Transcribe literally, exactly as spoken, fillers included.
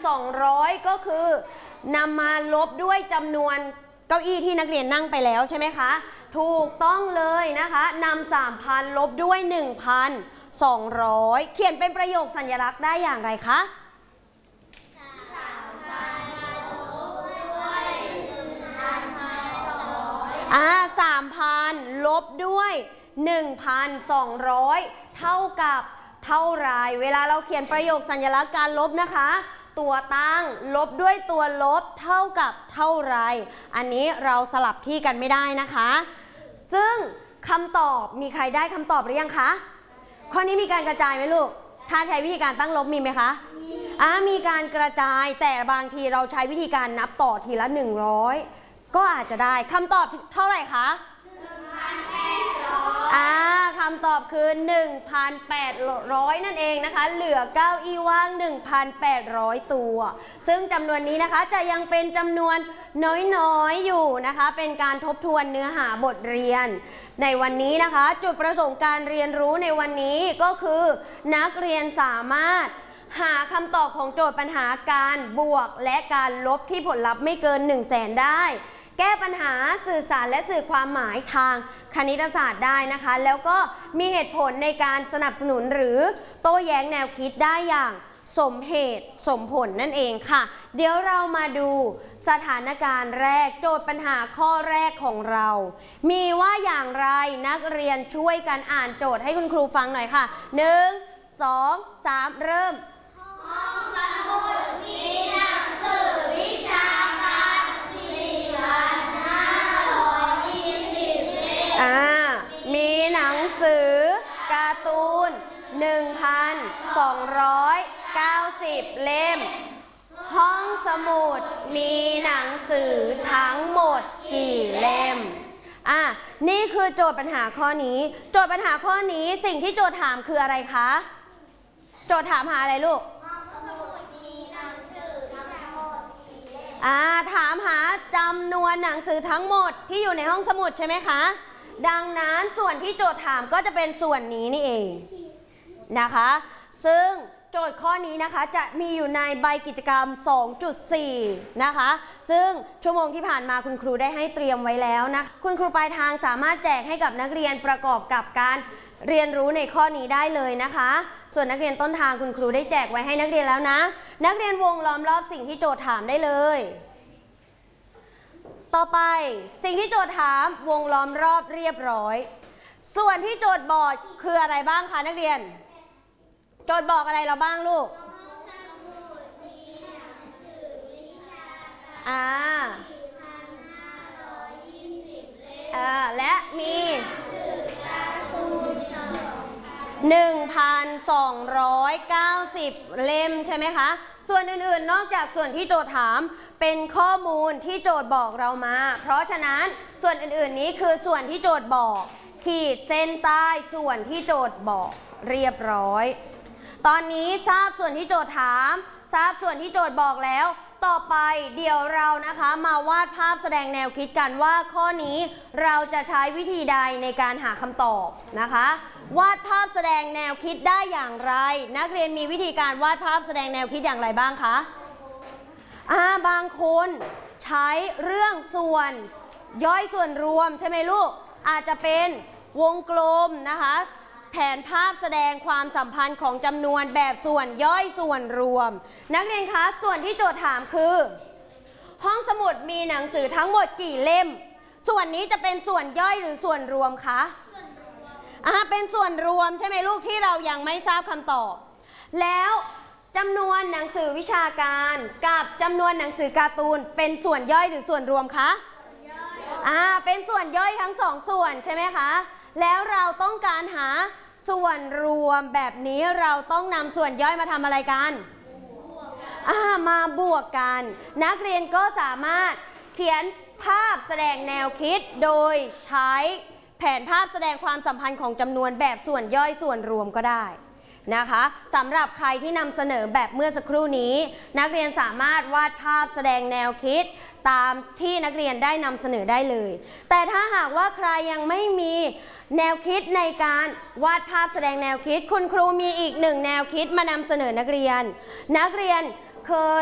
สองร้อยก็คือนำมาลบด้วยจำนวนเก้าอี้ที่นักเรียนนั่งไปแล้วใช่ไหมคะถูกต้องเลยนะคะนำ สามพัน ลบด้วย หนึ่งพันสองร้อย เขียนเป็นประโยคสัญลักษณ์ได้อย่างไรคะอ่า สามพัน ลบด้วย หนึ่งพันสองร้อย เท่ากับเท่าไรเวลาเราเขียนประโยคสัญลักษณ์การลบนะคะตัวตั้งลบด้วยตัวลบเท่ากับเท่าไรอันนี้เราสลับที่กันไม่ได้นะคะซึ่งคำตอบมีใครได้คำตอบหรือยังคะข้อนี้มีการกระจายไหมลูกถ้าใช้วิธีการตั้งลบมีไหมคะอ่ามีการกระจายแต่บางทีเราใช้วิธีการนับต่อทีละหนึ่งร้อยก็อาจจะได้คำตอบเท่าไหร่คะอ่าคำตอบคือ หนึ่งพันแปดร้อย นั่นเองนะคะเหลือเก้าอี้ว่าง หนึ่งพันแปดร้อย ตัวซึ่งจำนวนนี้นะคะจะยังเป็นจำนวนน้อยๆอยู่นะคะเป็นการทบทวนเนื้อหาบทเรียนในวันนี้นะคะจุดประสงค์การเรียนรู้ในวันนี้ก็คือนักเรียนสามารถหาคำตอบของโจทย์ปัญหาการบวกและการลบที่ผลลัพธ์ไม่เกิน หนึ่งแสน ได้แก้ปัญหาสื่อสารและสื่อความหมายทางคณิตศาสตร์ได้นะคะแล้วก็มีเหตุผลในการสนับสนุนหรือโต้แย้งแนวคิดได้อย่างสมเหตุสมผลนั่นเองค่ะเดี๋ยวเรามาดูสถานการณ์แรกโจทย์ปัญหาข้อแรกของเรามีว่าอย่างไรนักเรียนช่วยกันอ่านโจทย์ให้คุณครูฟังหน่อยค่ะหนึ่ง สอง สามเริ่มห้องสมุดมีหนังสือวิชาการสี่พันห้าร้อยยี่สิบเล่มอ่ามีหนังสือการ์ตูน หนึ่งพันสองร้อยเก้าสิบ เล่มห้องสมุดมีหนังสือทั้งหมดกี่เล่มอ่ะนี่คือโจทย์ปัญหาข้อนี้โจทย์ปัญหาข้อนี้สิ่งที่โจทย์ถามคืออะไรคะโจทย์ถามหาอะไรลูกอ่าถามหาจำนวนหนังสือทั้งหมดที่อยู่ในห้องสมุดใช่ไหมคะดังนั้นส่วนที่โจทย์ถามก็จะเป็นส่วนนี้นี่เองนะคะซึ่งโจทย์ข้อนี้นะคะจะมีอยู่ในใบกิจกรรม สองจุดสี่ นะคะซึ่งชั่วโมงที่ผ่านมาคุณครูได้ให้เตรียมไว้แล้วนะคุณครูปลายทางสามารถแจกให้กับนักเรียนประกอบกับการเรียนรู้ในข้อนี้ได้เลยนะคะส่วนนักเรียนต้นทางคุณครูได้แจกไว้ให้นักเรียนแล้วนะนักเรียนวงล้อมรอบสิ่งที่โจทย์ถามได้เลยต่อไปสิ่งที่โจทย์ถามวงล้อมรอบเรียบร้อยส่วนที่โจทย์บอกคืออะไรบ้างคะนักเรียนโจทย์บอกอะไรเราบ้างลูกอ่าอ่าและมีหนึ่งพันสองร้อยเก้าสิบ เล่มใช่ไหมคะส่วนอื่นๆนอกจากส่วนที่โจทย์ถามเป็นข้อมูลที่โจทย์บอกเรามาเพราะฉะนั้นส่วนอื่นๆนี้คือส่วนที่โจทย์บอกขีดเส้นใต้ส่วนที่โจทย์บอกเรียบร้อยตอนนี้ทราบส่วนที่โจทย์ถามทราบส่วนที่โจทย์บอกแล้วต่อไปเดี๋ยวเรานะคะมาวาดภาพแสดงแนวคิดกันว่าข้อนี้เราจะใช้วิธีใดในการหาคำตอบนะคะวาดภาพแสดงแนวคิดได้อย่างไรนักเรียนมีวิธีการวาดภาพแสดงแนวคิดอย่างไรบ้างคะอ่าบางคนใช้เรื่องส่วนย่อยส่วนรวมใช่ไหมลูกอาจจะเป็นวงกลมนะคะแผนภาพแสดงความสัมพันธ์ของจำนวนแบบส่วนย่อยส่วนรวมนักเรียนคะส่วนที่โจทย์ถามคือห้องสมุดมีหนังสือทั้งหมดกี่เล่มส่วนนี้จะเป็นส่วนย่อยหรือส่วนรวมคะอ่าเป็นส่วนรวมใช่ไหมลูกที่เรายังไม่ทราบคำตอบแล้วจำนวนหนังสือวิชาการกับจำนวนหนังสือการ์ตูนเป็นส่วนย่อยหรือส่วนรวมคะอ่าเป็นส่วนย่อยทั้งสองส่วนใช่ไหมคะแล้วเราต้องการหาส่วนรวมแบบนี้เราต้องนำส่วนย่อยมาทำอะไรกันอ่ามาบวกกันนักเรียนก็สามารถเขียนภาพแสดงแนวคิดโดยใช้แผนภาพแสดงความสัมพันธ์ของจำนวนแบบส่วนย่อยส่วนรวมก็ได้นะคะสำหรับใครที่นำเสนอแบบเมื่อสักครู่นี้นักเรียนสามารถวาดภาพแสดงแนวคิดตามที่นักเรียนได้นำเสนอได้เลยแต่ถ้าหากว่าใครยังไม่มีแนวคิดในการวาดภาพแสดงแนวคิดคุณครูมีอีกหนึ่งแนวคิดมานำเสนอนักเรียนนักเรียนเคย